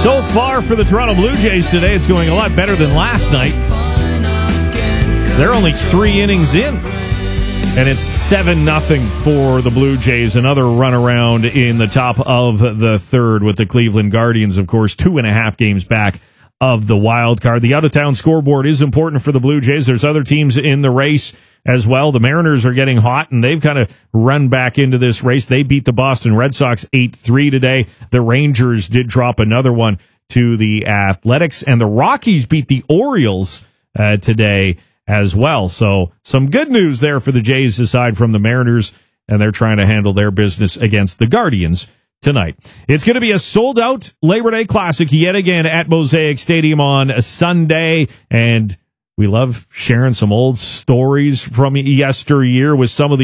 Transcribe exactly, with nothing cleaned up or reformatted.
So far for the Toronto Blue Jays today, it's going a lot better than last night. They're only three innings in, and it's seven nothing for the Blue Jays. Another runaround in the top of the third with the Cleveland Guardians, of course, two and a half games back of the wild card. The out-of-town scoreboard is important for the Blue Jays. There's other teams in the race as well. The Mariners are getting hot, and they've kind of run back into this race. They beat the Boston Red Sox eight three today. The Rangers did drop another one to the Athletics, and the Rockies beat the Orioles uh, today as well. So some good news there for the Jays aside from the Mariners, and they're trying to handle their business against the Guardians tonight. It's going to be a sold-out Labor Day Classic yet again at Mosaic Stadium on a Sunday, and we love sharing some old stories from yesteryear with some of the